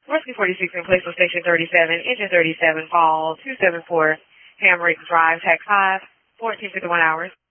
Rescue 46 in place on Station 37, Engine 37, call 274, Hamrick Drive, Tech 5, 1451 hours.